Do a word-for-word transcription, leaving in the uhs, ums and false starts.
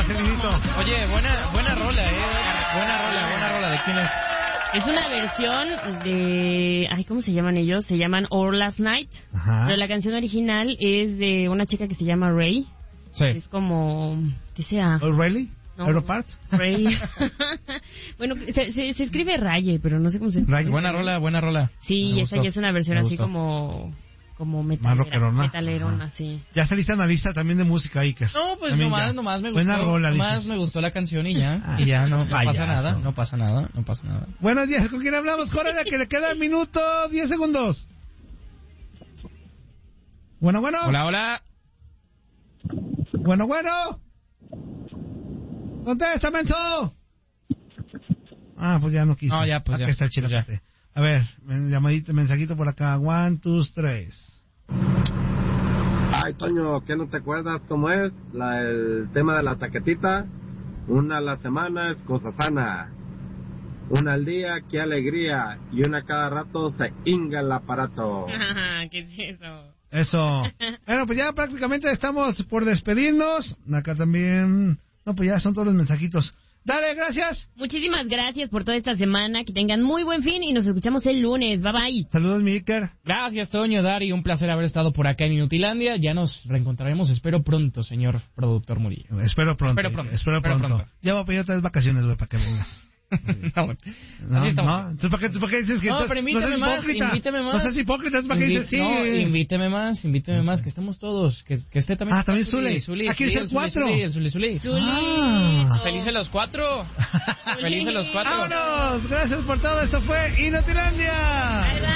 felicito. Oye, buena, buena rola, eh. Buena rola, buena rola. ¿De quién es? Es una versión de... Ay, ¿cómo se llaman ellos? Se llaman All Last Night. Ajá. Pero la canción original es de una chica que se llama Ray. Sí. Es como... ¿Qué sea? Oh, really? No. ¿Aeroparts? Ray. Bueno, se, se, se escribe Raye, pero no sé cómo se... Raye. Buena rola, buena rola. Sí, Me esa gustó. ya es una versión Me así gustó. como... Como Más metalera, rockerona. metalerona, Ajá. sí. Ya saliste en la lista también de música, Iker. No, pues También nomás, ya. nomás me gustó. Buena rola, nomás dices. me gustó la canción y ya. Ah, Y ya, no, no payaso. pasa nada, no pasa nada, no pasa nada. Buenos días, ¿con quién hablamos? Córrele, que le queda minuto, diez segundos. Bueno, bueno. Hola, hola. Bueno, bueno. Contesta, menso. Ah, pues ya no quiso. No, ya, pues Aquí ya. está el chile. Ya. A ver, llamadito, mensajito por acá. One, two, tres. Ay, Toño, ¿qué no te acuerdas cómo es? La, el tema de la taquetita. Una a la semana es cosa sana. Una al día, qué alegría. Y una cada rato se hinga el aparato. ¿Qué es eso? Eso. Bueno, pues ya prácticamente estamos por despedirnos. Acá también. No, pues ya son todos los mensajitos. Dale, gracias. Muchísimas gracias por toda esta semana. Que tengan muy buen fin y nos escuchamos el lunes. Bye bye. Saludos, mi Iker. Gracias, Toño, Dari, un placer haber estado por acá en Inutilandia. Ya nos reencontraremos, espero pronto, señor productor Murillo. Espero pronto. Espero pronto, Espero espero pronto. pronto. Ya voy a pedir otras vacaciones, güey, para que vengas. No, bueno, No, así estamos. no. Entonces, ¿para qué, ¿para qué dices que No, estás- pero invíteme seas más, hipócrita? invíteme más. No seas hipócrita, es para que Invi- dices sí. No, invíteme más, invíteme más, que estemos todos, que, que esté también. Ah, también Zuli, Zuli. Zuli, Ah, ¿quieres Zuli, ser el Zuli, cuatro? Zuli, el Zuli, Zuli. Ah. Felices los cuatro. Felices los cuatro. ¡Vámonos! Gracias por todo. Esto fue Inutilandia. Bye bye.